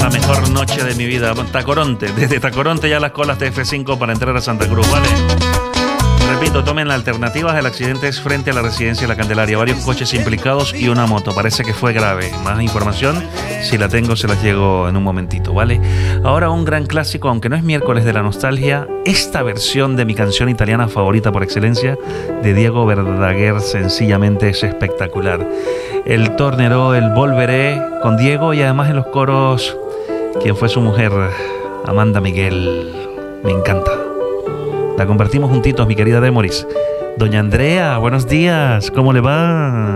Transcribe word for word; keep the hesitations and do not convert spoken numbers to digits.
la mejor noche de mi vida. Tacoronte, desde Tacoronte ya las colas de F cinco para entrar a Santa Cruz, ¿vale? Repito, tomen la alternativa. El accidente es frente a la residencia de La Candelaria. Varios coches implicados y una moto. Parece que fue grave. Más información, si la tengo, se las llego en un momentito, ¿vale? Ahora un gran clásico, aunque no es miércoles de la nostalgia. Esta versión de mi canción italiana favorita por excelencia, de Diego Verdaguer, sencillamente es espectacular. El Tornerò, el Volveré, con Diego y además en los coros, quien fue su mujer, Amanda Miguel. Me encanta. La compartimos juntitos, mi querida Demoris. Doña Andrea, buenos días, ¿cómo le va?